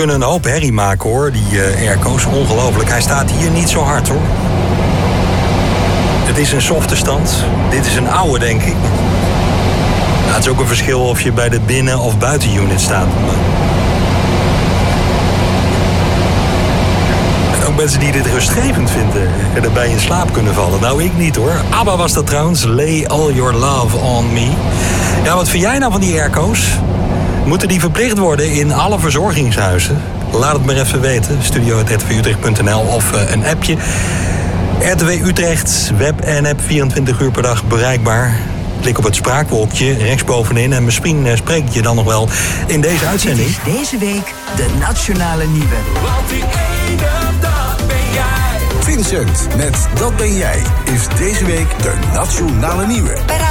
kunnen een hoop herrie maken, hoor, die airco's. Ongelooflijk. Hij staat hier niet zo hard, hoor. Het is een softe stand. Dit is een oude, denk ik. Nou, het is ook een verschil of je bij de binnen- of buitenunit staat. En ook mensen die dit rustgevend vinden en erbij in slaap kunnen vallen. Nou, ik niet, hoor. ABBA was dat trouwens. Lay all your love on me. Ja, wat vind jij nou van die airco's? Moeten die verplicht worden in alle verzorgingshuizen? Laat het maar even weten. studio@rtvutrecht.nl of een appje. RTW Utrecht, web en app 24 uur per dag bereikbaar. Klik op het spraakwolkje rechtsbovenin en misschien spreek ik je dan nog wel in deze uitzending. Dit is deze week de Nationale Nieuwe. Want die ene, dat ben jij. Vincent met Dat ben jij is deze week de Nationale Nieuwe. Bij